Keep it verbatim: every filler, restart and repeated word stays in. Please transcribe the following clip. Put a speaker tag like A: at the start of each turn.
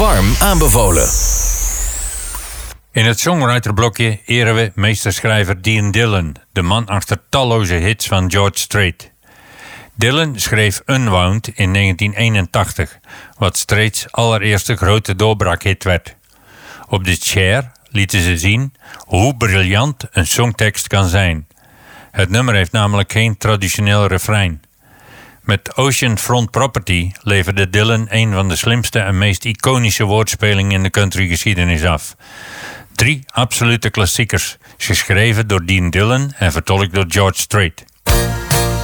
A: Warm aanbevolen.
B: In het songwriterblokje eren we meesterschrijver Dean Dillon, de man achter talloze hits van George Strait. Dillon schreef Unwound in negentien eenentachtig, wat Strait's allereerste grote doorbraakhit werd. Op de Cher lieten ze zien hoe briljant een songtekst kan zijn. Het nummer heeft namelijk geen traditioneel refrein. Met Oceanfront Property leverde Dillon een van de slimste en meest iconische woordspelingen in de countrygeschiedenis af. Drie absolute klassiekers, geschreven door Dean Dillon en vertolkt door George Strait.